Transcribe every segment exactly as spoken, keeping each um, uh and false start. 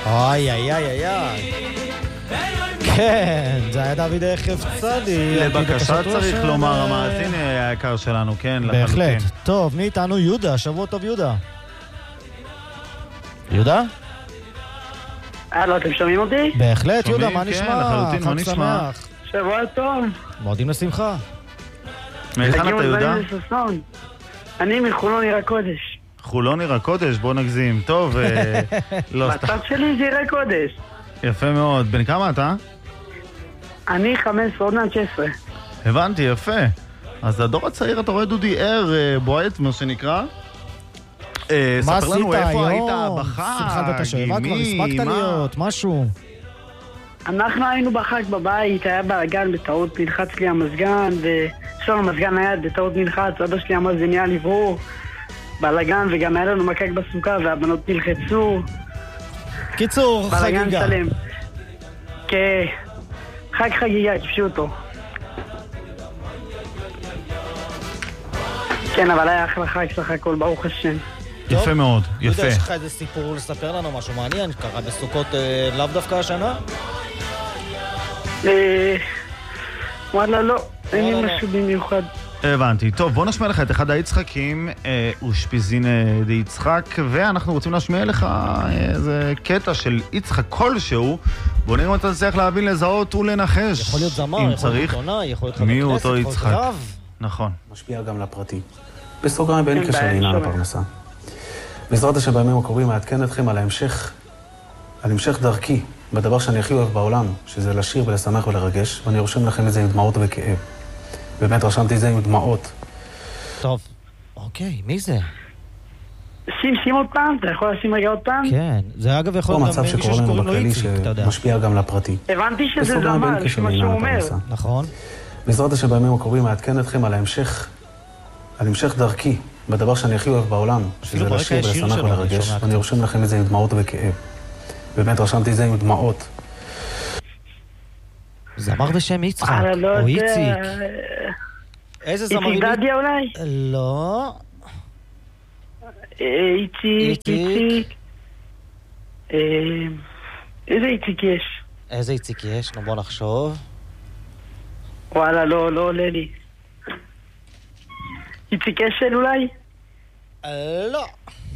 אוי, אוי, אוי, אוי. כן, זה היה דוד חפצדי. לבקשה צריך לומר המאזין היקר שלנו, כן, בהחלט. טוב, מי איתנו? יהודה, שבוע טוב יהודה. יהודה? הלו, אתם שומעים אותי? בהחלט, יהודה, מה נשמע? חג שמח. שבוע טוב. מועדים לשמחה. מאיכן אתה יהודה? אני מחולון עיר הקודש. חולון עיר הקודש, בוא נגזים. טוב, לא סתם. בצד שלי זה עיר הקודש. יפה מאוד. בן כמה אתה? אני חמש עשרה, עוד מעט שש עשרה. הבנתי, יפה. אז הדור הצעיר, אתה רואה דודי ער בועט, מה שנקרא. מה עשית היום? איפה היית בחג? שמחת בית השואבה כבר, הספקת להיות, משהו. אנחנו היינו בחג בבית, היה בלגן בטעות נלחץ לי המזגן, ויש לנו מזגן נייד בטעות נלחץ, אבא שלי אמר זה נהיה לברור בלגן, וגם היה לנו מקק בסוכה והבנות נלחצו. קיצור, חגיגה. חג חגיגה, כפשו אותו. כן, אבל היה אחלה חג סך הכל, ברוך השם. יפה מאוד, יפה. יש לך איזה סיפור לספר לנו, משהו מעניין, קרה בסוכות לאו דווקא השנה? וואלה לא, אין לי משהו במיוחד. הבנתי. טוב, בוא נשמע לך את אחד היצחקים, אושפיזין די יצחק, ואנחנו רוצים להשמיע לך איזה קטע של יצחק כלשהו. בוא נראה אם אתה צריך להבין, לזהות ולנחש. יכול להיות זמר, יכול להיות עיתונאי, יכול להיות חבר כנסת, יכול להיות רב. נכון. משפיע גם לפרטי. בסוגריים בין קשר לעניין הפרנסה. בעזרת השם בימים הקרובים מעדכן אתכם על ההמשך, על המשך דרכי, בדבר שאני הכי אוהב בעולם, שזה לשיר ולשמח ולרגש, ואני רושם לכם את זה עם דמעות וכאב. באמת רשמתי את זה עם דמעות. טוב, אוקיי, מי זה? שים, שים עוד פעם, אתה יכול לשים רגע עוד פעם? כן, זה אגב יכול גם מישהו שקוראים לו איציק, אתה יודע. משפיע גם לפרטי. הבנתי שזה זמר, לפי מה שהוא אומר. נכון. בעזרת השם בימים הקרובים מעדכן אתכם על ההמשך, על המשך דרכי, בדבר שאני הכי אוהב בעולם, שזה לשיר ולשמח ולרגש, ואני רושם לכם את זה עם דמעות וכאב. באמת רשמתי את זה עם דמעות. זמר בשם יצחק, או איציק. איזה זמר? איציק דדיה אולי? לא. איציק, איציק. איזה איציק יש? איזה איציק יש? נו בוא נחשוב. וואלה, לא, לא עולה לי. איציק אשל אולי? לא.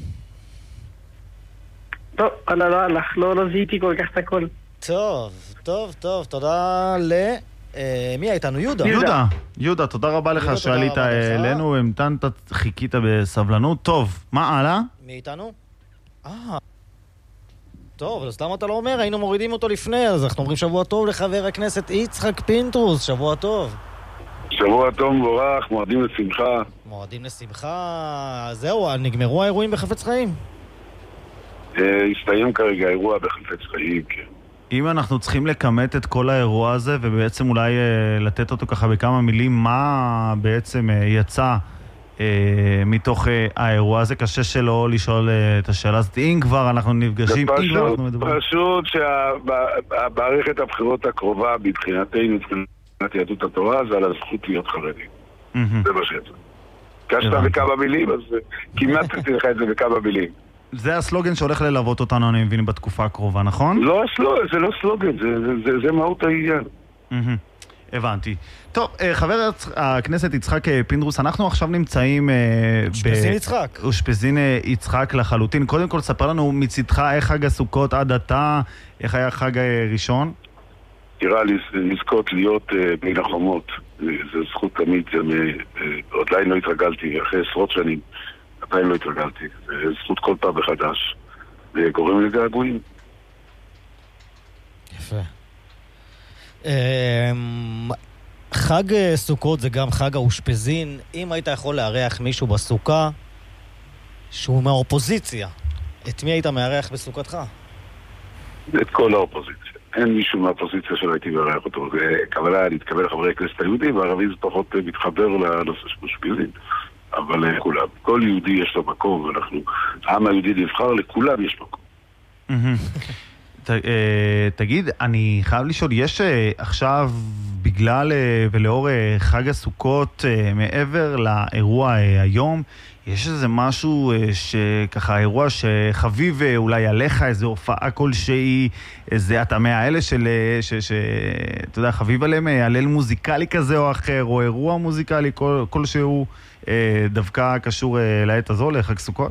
טוב, וואלה, לא הלך, לא, לא זיהיתי כל כך את הכל. טוב, טוב, טוב, תודה ל... מי הייתנו? יהודה. יהודה, יהודה, תודה רבה לך שעלית אלינו, המתנת, חיכית בסבלנות. טוב, מה הלאה? מי איתנו? אה... טוב, אז למה אתה לא אומר? היינו מורידים אותו לפני, אז אנחנו אומרים שבוע טוב לחבר הכנסת יצחק פינדרוס, שבוע טוב. שבוע טוב מבורך, מועדים לשמחה. מועדים לשמחה, זהו, נגמרו האירועים בחפץ חיים? הסתיים כרגע האירוע בחפץ חיים, כן. אם אנחנו צריכים לקמת את כל האירוע הזה, ובעצם אולי לתת אותו ככה בכמה מילים, מה בעצם יצא מתוך האירוע הזה? קשה שלא לשאול את השאלה הזאת. אם כבר אנחנו נפגשים, אם כבר אנחנו מדברים. פשוט שהמערכת הבחירות הקרובה מבחינתנו, מבחינת יהדות התורה, זה על הזכות להיות חרדי. זה מה שיצא. קשת בכמה מילים, אז כמעט תצא לך את זה בכמה מילים. זה הסלוגן שהולך ללוות אותנו, אני מבין, בתקופה הקרובה, נכון? לא, זה לא סלוגן, זה מהות העניין. הבנתי. טוב, חבר הכנסת יצחק פינדרוס, אנחנו עכשיו נמצאים... אושפיזין יצחק. אושפיזין יצחק לחלוטין. קודם כל, ספר לנו מצדך איך חג הסוכות עד עתה, איך היה חג ראשון? תראה, לזכות להיות בין החומות, זה זכות תמיד, עוד לא התרגלתי, אחרי עשרות שנים. עדיין לא התרגלתי, זה זכות כל פעם מחדש, וגורם לגעגועים. יפה. חג סוכות זה גם חג האושפיזין. אם היית יכול לארח מישהו בסוכה שהוא מהאופוזיציה, את מי היית מארח בסוכתך? את כל האופוזיציה. אין מישהו מהאופוזיציה שלא הייתי מארח אותו. כוונה להתקבל לחברי הכנסת היהודים, והערבי זה פחות מתחבר לנושא של אושפיזין. אבל כולם, כל יהודי יש לו מקום, ואנחנו, העם היהודי נבחר, לכולם יש מקום. תגיד, אני חייב לשאול, יש עכשיו, בגלל ולאור חג הסוכות, מעבר לאירוע היום, יש איזה משהו שככה, אירוע שחביב אולי עליך, איזו הופעה כלשהי, איזה התאמה האלה של, שאתה יודע, חביב עליהם, הלל מוזיקלי כזה או אחר, או אירוע מוזיקלי כל, כלשהו, דווקא קשור לעת הזו, לחג סוכות?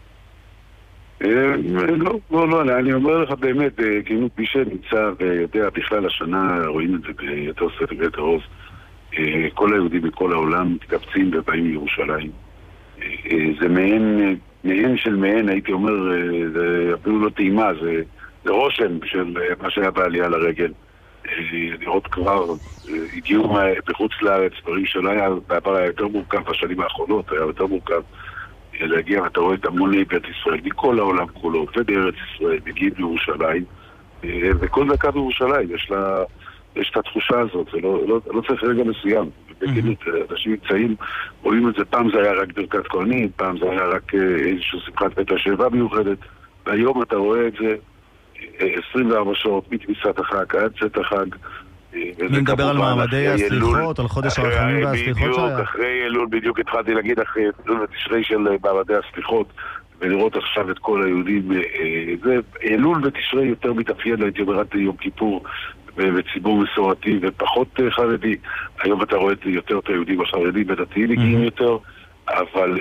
לא, לא, לא, אני אומר לך באמת, כאילו מי שנמצא ויודע בכלל השנה, רואים את זה ביותר ספר ביתר עוז, כל היהודים מכל העולם מתקבצים ובאים לירושלים. זה מעין, מעין של מעין, הייתי אומר, זה אפילו לא טעימה, זה, זה רושם של מה שהיה בעלייה לרגל. לראות כבר, הגיעו בחוץ לארץ, דברים שלא היה, בעבר היה יותר מורכב, בשנים האחרונות היה יותר מורכב להגיע, ואתה רואה את המוני בית ישראל, מכל העולם כולו, ובארץ ישראל, מגיעים לירושלים, וכל דקה בירושלים, יש לה, יש את התחושה הזאת, זה לא, לא, לא צריך רגע מסוים. בגילות, אנשים נמצאים, רואים את זה, פעם זה היה רק ברכת כהנים, פעם זה היה רק איזשהו שמחת בית השבע מיוחדת, והיום אתה רואה את זה עשרים וארבע שעות מכניסת החג עד צאת החג. מי מדבר על מעמדי הסליחות, על חודש הרחמים והסליחות שהיה? בדיוק, אחרי אלול, בדיוק התחלתי להגיד אחרי אלול ותשרי של מעמדי הסליחות, ולראות עכשיו את כל היהודים. אלול ותשרי יותר מתאפיין, הייתי אומר, עד יום כיפור, וציבור מסורתי ופחות חרדי. היום אתה רואה יותר את היהודים החרדים ודתיים מגיעים יותר, אבל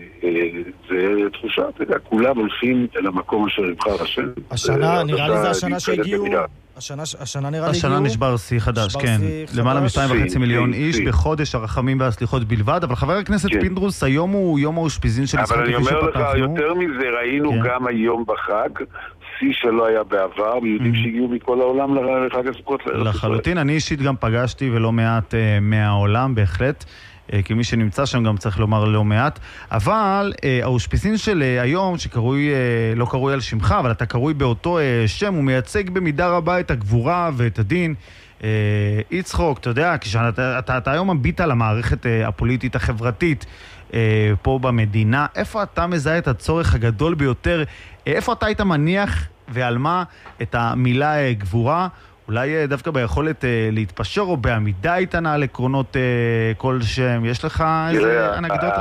זה תחושה, אתה יודע, כולם הולכים אל המקום אשר יבחר השם. השנה, נראה לי זה השנה שהגיעו, השנה נראה לי הגיעו. השנה נשבר שיא חדש, כן. למעלה משתיים וחצי מיליון איש בחודש הרחמים והסליחות בלבד, אבל חבר הכנסת פינדרוס, היום הוא יום האושפיזין של יצחק, כפי שפתחנו. אבל אני אומר לך, יותר מזה, ראינו גם היום בחג, שיא שלא היה בעבר, ויהודים שהגיעו מכל העולם לחג הסוכות. לחלוטין, אני אישית גם פגשתי ולא מעט מהעולם, בהחלט. כמי שנמצא שם גם צריך לומר לא מעט, אבל האושפיזין של היום, שקרוי, לא קרוי על שמך, אבל אתה קרוי באותו שם, הוא מייצג במידה רבה את הגבורה ואת הדין. יצחוק, אתה יודע, כשאתה אתה, אתה היום מביט על המערכת הפוליטית החברתית פה במדינה, איפה אתה מזהה את הצורך הגדול ביותר, איפה אתה היית מניח ועל מה את המילה גבורה, אולי דווקא ביכולת להתפשר או בעמידה איתנה על עקרונות כל שם. יש לך איזה אנקדוטה?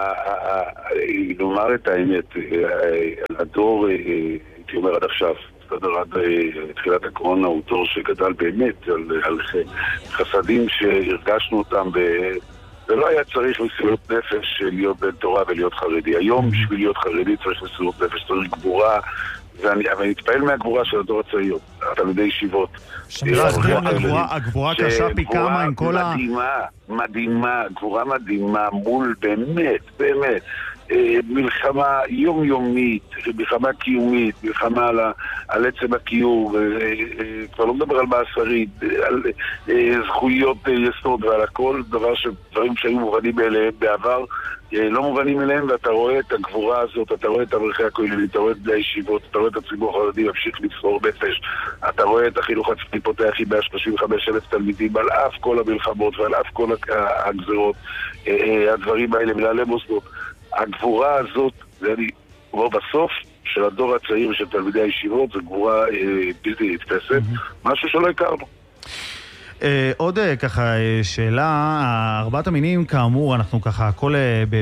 נאמר את האמת, הדור, הייתי אומר עד עכשיו, עד תחילת הקורונה, הוא דור שגדל באמת על חסדים שהרגשנו אותם, ולא היה צריך מסירות נפש להיות בן תורה ולהיות חרדי. היום בשביל להיות חרדי צריך מסירות נפש, צריך גבורה, ואני אתפעל מהגבורה של הדור הצעיר, תלמידי ישיבות. הגבורה קשה פי כמה עם כל ה... מדהימה, מדהימה, גבורה מדהימה מול באמת, באמת, מלחמה יומיומית, מלחמה קיומית, מלחמה על עצם הקיום, כבר לא מדבר על מאסרית, על זכויות יסוד ועל הכל, דברים שהיו מובנים אליהם בעבר, לא מובנים אליהם, ואתה רואה את הגבורה הזאת, אתה רואה את אברכי הכוללים, אתה רואה את בני הישיבות, אתה רואה את הציבור החרדי ממשיך לסחור נפש, אתה רואה את החינוך הצבאי פותח עם מאה שלושים וחמישה אלף תלמידים, על אף כל המלחמות ועל אף כל הגזרות, הדברים האלה, מנהלי מוסדות. הגבורה הזאת, זה אני אומר בסוף, של הדור הצעיר ושל תלמידי הישיבות, זה גבורה בלתי נתפסת, משהו שלא הכרנו. עוד ככה שאלה, ארבעת המינים כאמור, אנחנו ככה הכל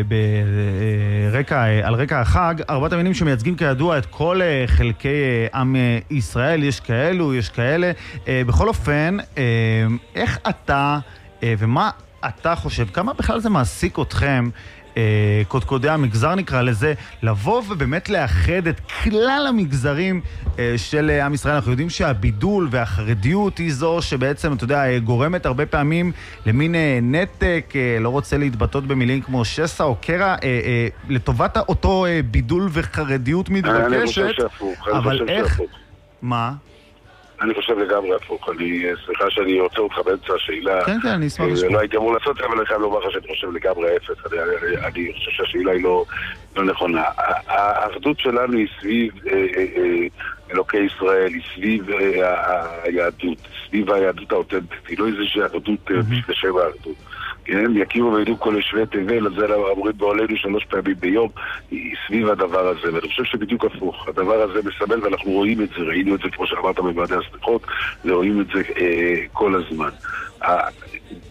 ברקע, על רקע החג, ארבעת המינים שמייצגים כידוע את כל חלקי עם ישראל, יש כאלו, יש כאלה. בכל אופן, איך אתה ומה אתה חושב, כמה בכלל זה מעסיק אתכם, קודקודי המגזר נקרא לזה, לבוא ובאמת לאחד את כלל המגזרים של עם ישראל? אנחנו יודעים שהבידול והחרדיות היא זו שבעצם, אתה יודע, גורמת הרבה פעמים למין נתק, לא רוצה להתבטאות במילים כמו שסע או קרע, לטובת אותו בידול וחרדיות מתבקשת. אני חושב שהפוך. אבל איך? מה? אני חושב לגמרי הפוך. אני סליחה שאני רוצה אותך באמצע השאלה. כן, כן, אני אשמח לשמוע. לא הייתי אמור לעשות, אבל אני חייב לומר לך שאני חושב לגמרי אפס. אני חושב שהשאלה היא לא נכונה. האחדות שלנו היא סביב אלוקי ישראל, היא סביב היהדות, סביב היהדות האותנטית. היא לא איזושהי אחדות בשם האחדות. כן, יכירו וידעו כל יושבי תבל, על זה אמורים בעולנו שלוש פעמים ביום, היא סביב הדבר הזה, ואני חושב שבדיוק הפוך, הדבר הזה מסמל, ואנחנו רואים את זה, ראינו את זה כמו שאמרת במעמדי הסליחות, ורואים את זה אה, כל הזמן.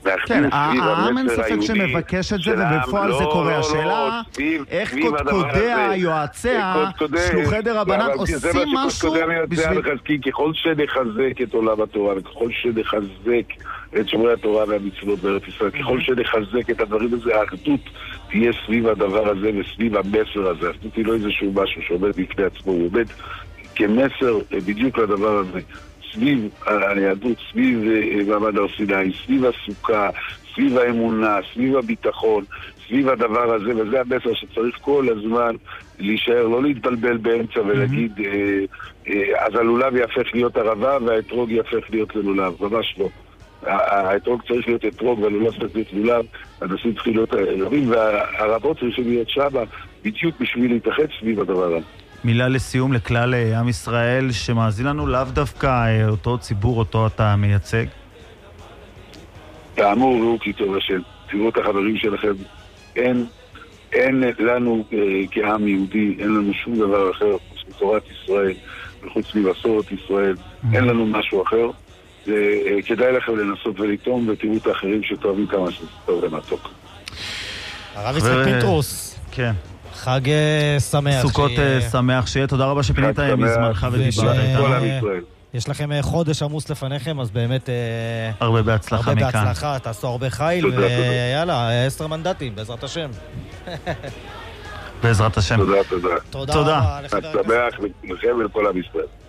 כן, העם אין ספק שמבקש את זה, ובפועל זה קורה. השאלה, איך קודקודיה, יועציה, שלוחי דרבנן עושים משהו בשביל... ככל שנחזק את עולם התורה, וככל שנחזק את שומרי התורה והמצוות בארץ ישראל, ככל שנחזק את הדברים הזה, האחדות תהיה סביב הדבר הזה וסביב המסר הזה. האחדות היא לא איזשהו משהו שעומד בפני עצמו, הוא עומד כמסר בדיוק לדבר הזה. סביב היהדות, סביב מעמד הר סיני, סביב הסוכה, סביב האמונה, סביב הביטחון, סביב הדבר הזה, וזה המסר שצריך כל הזמן להישאר, לא להתבלבל באמצע ולהגיד אז הלולב יהפך להיות ערבה והאתרוג יהפך להיות ללולב, ממש לא. האתרוג צריך להיות אתרוג והלולב צריך להיות לולב, אנשים צריכים להיות ערבים והערבות צריכים להיות שמה בדיוק בשביל להתאחד סביב הדבר הזה. מילה לסיום לכלל עם ישראל שמאזין לנו, לאו דווקא אותו ציבור אותו אתה מייצג? תאמור ראו כי טוב השם, תראו את החברים שלכם, אין, אין לנו כעם יהודי, אין לנו שום דבר אחר חוץ מתורת ישראל וחוץ ממסורת ישראל, אין לנו משהו אחר. כדאי לכם לנסות ולטעום ותראו את האחרים שתואבים כמה שזה טוב ומתוק. הרב יצחק פינדרוס, כן, חג שמח. סוכות שמח שיהיה, תודה רבה שפינית מזמנך ודיברת איתנו. יש לכם חודש עמוס לפניכם, אז באמת הרבה בהצלחה מכאן. הרבה בהצלחה, תעשו הרבה חיל, ויאללה, עשר מנדטים, בעזרת השם. בעזרת השם. תודה, תודה. תודה. שמח לכם ולכל עם ישראל.